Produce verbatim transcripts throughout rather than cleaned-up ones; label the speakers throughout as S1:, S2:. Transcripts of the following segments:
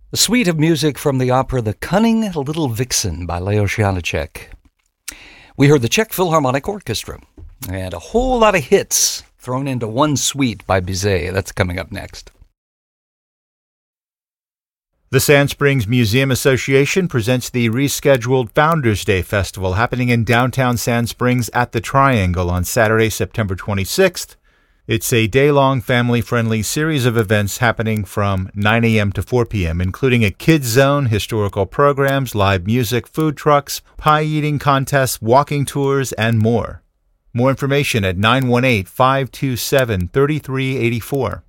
S1: A suite of music from the opera The Cunning Little Vixen by Leos Janáček. We heard the Czech Philharmonic Orchestra and a whole lot of hits thrown into one suite by Bizet. That's coming up next.
S2: The Sand Springs Museum Association presents the rescheduled Founders Day Festival happening in downtown Sand Springs at the Triangle on Saturday, September twenty-sixth. It's a day-long family-friendly series of events happening from nine a.m. to four p.m., including a kids zone, historical programs, live music, food trucks, pie-eating contests, walking tours, and more. More information at nine one eight, five two seven, three three eight four.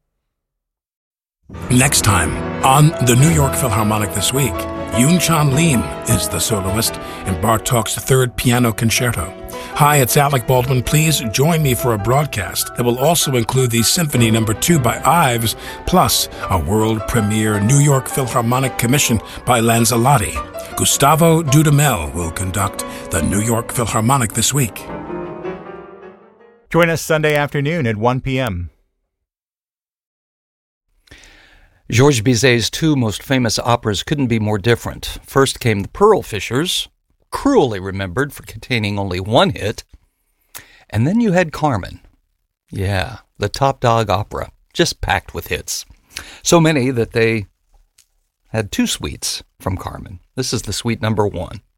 S3: Next time on the New York Philharmonic This Week, Yoon-Chan Lim is the soloist in Bartók's Third Piano Concerto. Hi, it's Alec Baldwin. Please join me for a broadcast that will also include the Symphony Number Two by Ives, plus a world premiere New York Philharmonic commission by Lanzalotti. Gustavo Dudamel will conduct the New York Philharmonic This Week.
S2: Join us Sunday afternoon at one p.m.
S1: Georges Bizet's two most famous operas couldn't be more different. First came The Pearl Fishers, cruelly remembered for containing only one hit. And then you had Carmen. Yeah, the top dog opera, just packed with hits. So many that they had two suites from Carmen. This is the suite number one.